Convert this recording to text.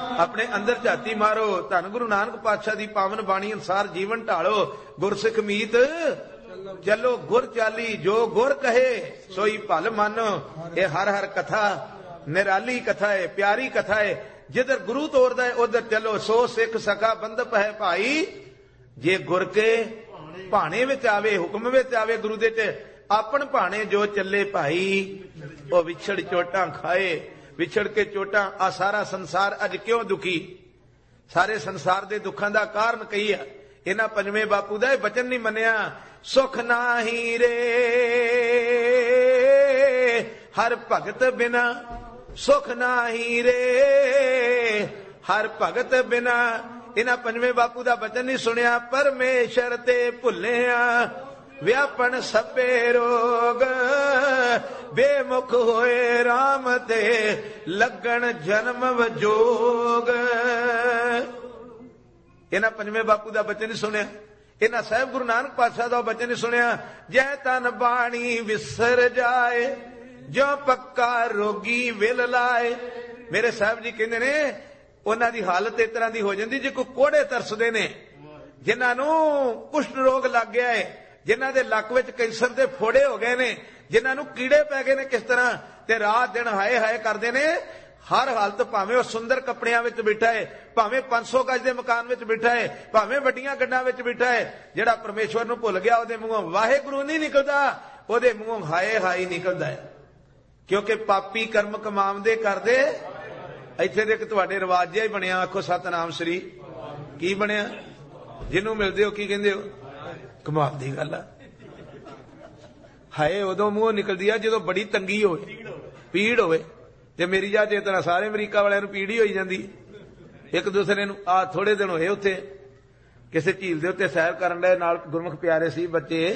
अपने अंदर झाती मारो। धन गुरु नानक पातशाह दी पावन बाणी अनुसार जीवन ढालो। गुरसिख मीत चलो गुर चाली, जो गुर कहे सोई भल मानो। ये हर हर कथा निराली कथा है, प्यारी कथा है। जिधर गुरु तोरदा है उधर चलो। सो सिख सका बंधप है भाई, जे गुर के भाणे विच आवे, हुक्म विच आवे गुरु दे ते आपन भाणे जो चले भाई। ओ विछड़ चोटां खाए, विछड़ के चोटां। आ सारा संसार अज क्यों दुखी? सारे संसार दे दुखां दा कारण कही है इन्हां पंजवें बापू दा वचन नहीं मन्निया। सुख नाही रे हर भगत बिना, सुख नाही रे हर भगत बिना। इन्हां पंजवें बापू दा वचन नहीं सुनिया। परमेश्वर ते भुल्लिया व्यापन सभे रोग, बेमुख होए राम ते लगन जन्म वजोग। इन्हां पंजवें बापू दा वचन नहीं सुनिया। इन्हां साहिब गुरु नानक पातशाह दा वचन नहीं सुनिया। जै तन बाणी विसर जाए, जो पक्का रोगी विल लाए। मेरे साहब जी कहंदे ने उन्हां दी हालत इस तरह दी हो जांदी जे कोई कोड़े तरसदे ने, जिन्हां नूं कुष्ठ रोग लग गया है, जिन्हां दे लक विच कैंसर दे फोड़े हो गए ने, जिन्हां नूं कीड़े पै गए ने किस तरह, ते रात दिन हाय हाय करदे ने। हर हालत भावें वो सुंदर कपड़ियां विच बैठा है, भावें 500 गज दे मकान विच बैठा है, भावें वड्डियां गड्डां विच बैठा है, जिहड़ा परमेश्वर नूं भुल गया ओदे मूंहों वाहिगुरू नहीं निकलदा, ओदे मूंहों हाय हाय निकलदा है। क्योंकि पापी कर्म कमावदे करदे। इत्थे दे तुहाडे रिवाज जिहा ही बनिया। आखो सतनाम श्री। की बनिया? जिन्हों मिलदे हो की कहिंदे हो? कमाल दी गल आ। हाय उदों मूंहों निकलदी आ जदों बड़ी तंगी होवे, पीड़ होवे। ते मेरी जा चेतना सारे अमरीका वालियां नूं पीड़ ही होई जांदी। एक दूसरे नूं आ थोड़े दिन होए उत्थे किसी झील दे उत्ते सैर करन दे नाल गुरमुख प्यारे सी बच्चे